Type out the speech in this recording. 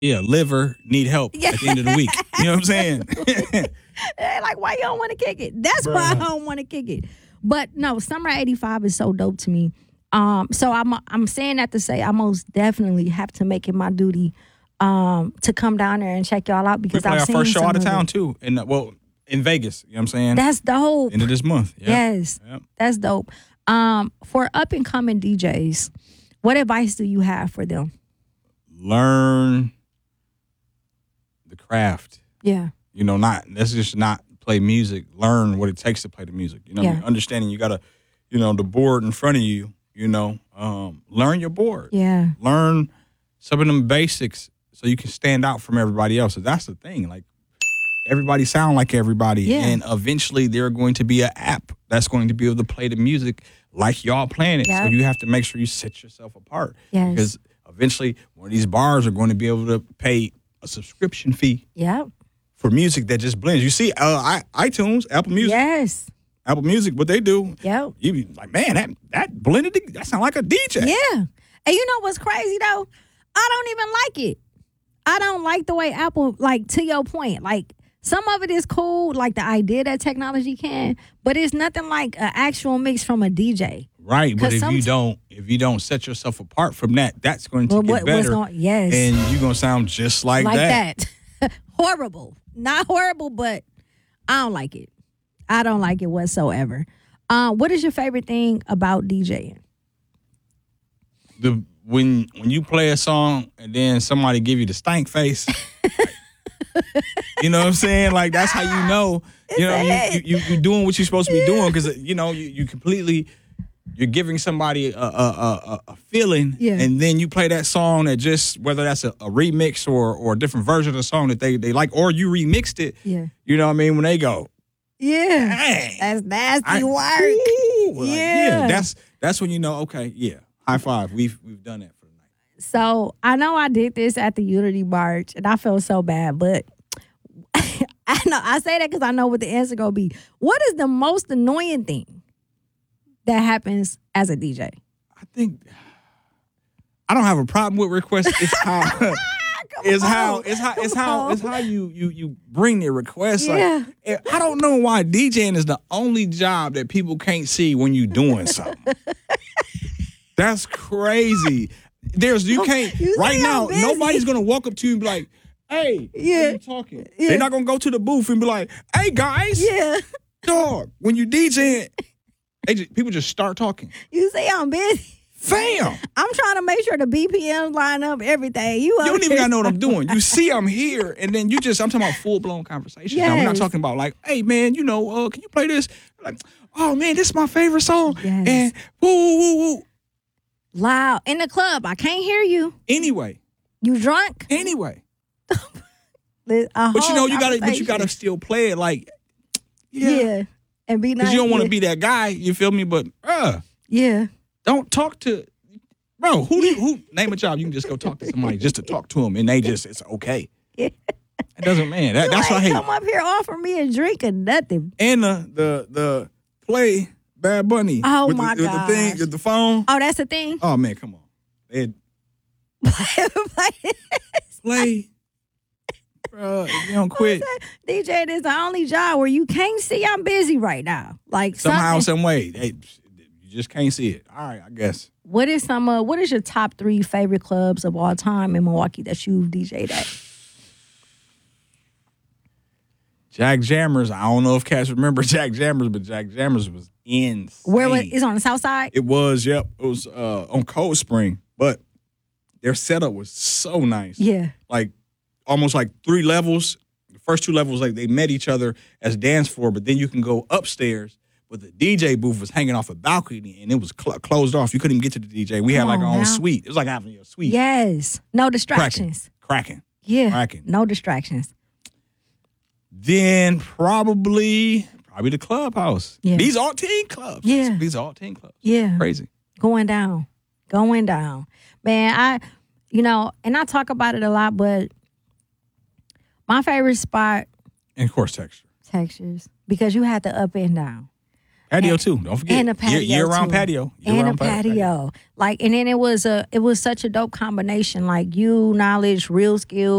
Yeah, liver need help Yeah. at the end of the week. You know what I'm saying? They're like, why you don't want to kick it? That's why I don't want to kick it. But no, Summer '85 is so dope to me. So I'm saying that to say I most definitely have to make it my duty to come down there and check y'all out We because play I've our seen first show some out of of town it. too, in Vegas. You know what I'm saying? That's dope. End of this month. Yep. Yes, Yep. that's dope. For up and coming DJs, what advice do you have for them? Learn the craft. Yeah, You know, let's just not play music. Learn what it takes to play the music. You know, what I Yeah. mean? Understanding you gotta, the board in front of you. Learn your board. yeah, Learn some of them basics so you can stand out from everybody else. So that's the thing. Like everybody sound like everybody, Yeah. and eventually there going to be an app that's going to be able to play the music like y'all playing it. Yeah. So you have to make sure you set yourself apart. Yes. Because eventually one of these bars are going to be able to pay a subscription fee yeah, for music that just blends. You see, iTunes, Apple Music, yes, Apple Music, what they do, yeah. you be like, man, that blended, that sound like a DJ. Yeah. And you know what's crazy though? I don't even like it. I don't like the way Apple, like to your point, like some of it is cool, like the idea that technology can, but it's nothing like an actual mix from a DJ. Right, but 'Cause if you don't set yourself apart from that, that's going to Well, get what's better. going? Yes, And you're going to sound just like that. Horrible, not horrible, but I don't like it. I don't like it whatsoever. What is your favorite thing about DJing? When you play a song and then somebody give you the stank face, you know what I'm saying? Like that's how you know. You're doing what you're supposed to be doing because you completely. You're giving somebody a feeling, Yeah. and then you play that song that just whether that's a remix or a different version of the song that they like, or you remixed it. Yeah. You know what I mean? When they go, Yeah, dang, that's nasty ooh, work. like, Yeah. that's when you know. Okay, yeah, high five. We've done that for the night. So I know I did this at the Unity March, and I felt so bad, but I say that because I know what the answer gonna be. What is the most annoying thing that happens as a DJ? I think I don't have a problem with requests. It's how. It's how you bring the request. Yeah. Like, I don't know why DJing is the only job that people can't see when you doing something. That's crazy. You can't You right see now. I'm busy. Nobody's gonna walk up to you and be like, "Hey, Yeah. what you talking?" Yeah. They're not gonna go to the booth and be like, "Hey guys, Yeah, dog." When you DJing, people just start talking. you see I'm busy. Fam. I'm trying to make sure the BPMs line up, everything. You don't even gotta know what I'm doing. You see I'm here, and then I'm talking about full-blown conversations. Now, we're not Yes. talking about like, hey man, can you play this? Like, oh man, this is my favorite song. Yes. And woo, woo, woo, woo. loud in the club. I can't hear you. Anyway. You drunk? But you gotta still play it like, Yeah. And be nice. Because you don't want to be that guy, you feel me? But Yeah. don't talk to bro, who name a job, you can just go talk to somebody just to talk to them and it's okay. Yeah. It doesn't that's what I hate. Come up here, offer me a drink or nothing. And the play Bad Bunny. Oh, with my the thing, gosh. with the phone. Oh, that's the thing? Oh man, come on. Play. Bro, if you don't quit. DJ, this is the only job where you can't see I'm busy right now. Like Somehow, something. some way. You just can't see it. All right, I guess. What is your top 3 favorite clubs of all time in Milwaukee that you've DJ'd at? Jack Jammers. I don't know if cats remember Jack Jammers, but Jack Jammers was insane. Where was it's on the south side? It was, yep. It was on Cold Spring. But their setup was so nice. Yeah. Like almost like 3 levels. The first 2 levels, like they met each other as dance floor, but then you can go upstairs. But the DJ booth was hanging off a balcony, and it was closed off. You couldn't even get to the DJ. We had like our own suite. It was like having a suite. Yes. No distractions. Cracking. Yeah. Cracking. No distractions. Then probably the clubhouse. Yeah. These all teen clubs. Yeah. These are all teen clubs. Yeah. Crazy. Going down. Man, and I talk about it a lot, but my favorite spot, And of course, texture. Textures, because you had the up and down. Patio too. Don't forget. And a patio Year-round too. patio. And a Year-round patio. Like, and then it was such a dope combination. Like you, knowledge, real skill.